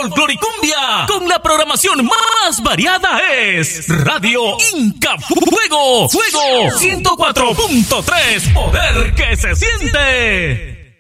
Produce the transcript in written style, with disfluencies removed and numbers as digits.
folclore y cumbia, con la programación más variada es Radio Inca Fuego. Fuego 104.3, poder que se siente.